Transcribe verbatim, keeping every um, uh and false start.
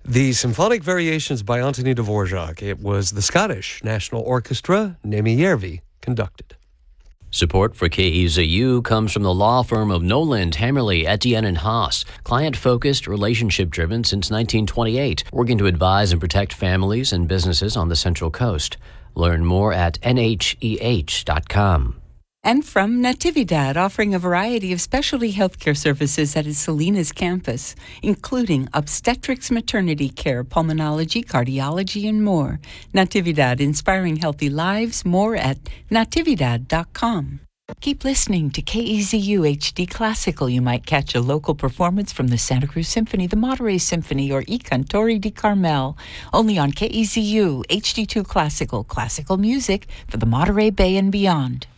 The Symphonic Variations by Anthony Dvorak. It was the Scottish National Orchestra, Nemi Järvi, conducted. Support for K E Z U comes from the law firm of Noland, Hammerly, Etienne and Haas. Client-focused, relationship-driven since nineteen twenty-eight, working to advise and protect families and businesses on the Central Coast. Learn more at N H E H dot com. And from Natividad, offering a variety of specialty healthcare services at its Salinas campus, including obstetrics, maternity care, pulmonology, cardiology, and more. Natividad, inspiring healthy lives. More at natividad dot com. Keep listening to K E Z U H D Classical. You might catch a local performance from the Santa Cruz Symphony, the Monterey Symphony, or I Cantori di Carmel. Only on K E Z U H D two Classical, classical music for the Monterey Bay and beyond.